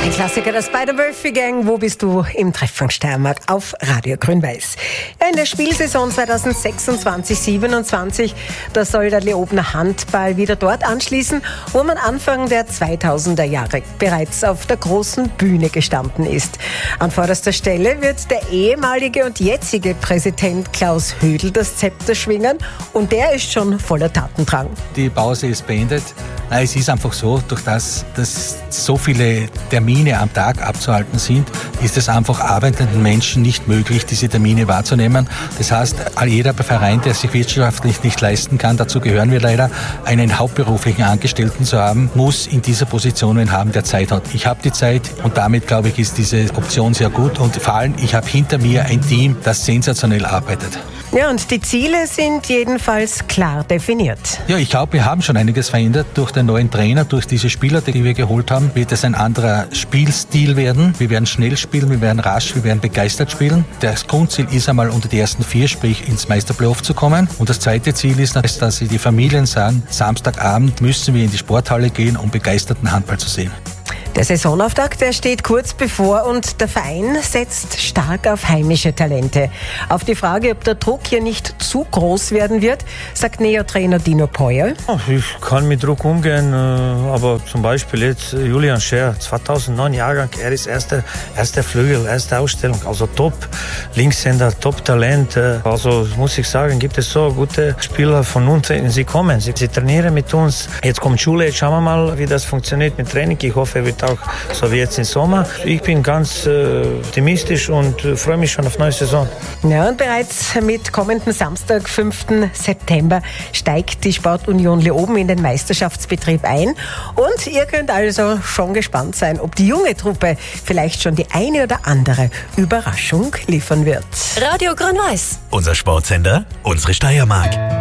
Klassiker, das Spider-Murphy Gang, wo bist du im Treffpunkt Steiermark auf Radio Grün-Weiß. Ja, in der Spielsaison 2026/27, da soll der Leobner Handball wieder dort anschließen, wo man Anfang der 2000er Jahre bereits auf der großen Bühne gestanden ist. An vorderster Stelle wird der ehemalige und jetzige Präsident Klaus Hödl das Zepter schwingen und der ist schon voller Tatendrang. Die Pause ist beendet. Es ist einfach so, durch das, dass so viele Termine am Tag abzuhalten sind, ist es einfach arbeitenden Menschen nicht möglich, diese Termine wahrzunehmen. Das heißt, jeder Verein, der sich wirtschaftlich nicht leisten kann, dazu gehören wir leider, einen hauptberuflichen Angestellten zu haben, muss in dieser Position einen haben, der Zeit hat. Ich habe die Zeit und damit, glaube ich, ist diese Option sehr gut und vor allem, ich habe hinter mir ein Team, das sensationell arbeitet. Ja, und die Ziele sind jedenfalls klar definiert. Ja, ich glaube, wir haben schon einiges verändert. Durch den neuen Trainer, durch diese Spieler, die wir geholt haben, wird es ein anderer Spielstil werden. Wir werden schnell spielen, wir werden rasch, wir werden begeistert spielen. Das Grundziel ist einmal unter die ersten 4, sprich ins Meisterplayoff zu kommen. Und das zweite Ziel ist, dass die Familien sagen, Samstagabend müssen wir in die Sporthalle gehen, um begeisterten Handball zu sehen. Der Saisonauftakt, der steht kurz bevor und der Verein setzt stark auf heimische Talente. Auf die Frage, ob der Druck hier nicht zu groß werden wird, sagt Neo-Trainer Dino Peuer. Ich kann mit Druck umgehen, aber zum Beispiel jetzt Julian Scher, 2009 Jahrgang, er ist erster Flügel, erste Ausstellung, also top Linkshänder, top Talent. Also muss ich sagen, gibt es so gute Spieler von unten, sie kommen, sie trainieren mit uns. Jetzt kommt Schule, jetzt schauen wir mal, wie das funktioniert mit Training. Ich hoffe, er wird auch so wie jetzt im Sommer. Ich bin ganz optimistisch und freue mich schon auf neue Saison. Ja, und bereits mit kommenden Samstag, 5. September, steigt die Sportunion Leoben in den Meisterschaftsbetrieb ein. Und ihr könnt also schon gespannt sein, ob die junge Truppe vielleicht schon die eine oder andere Überraschung liefern wird. Radio Grün-Weiß. Unser Sportsender, unsere Steiermark.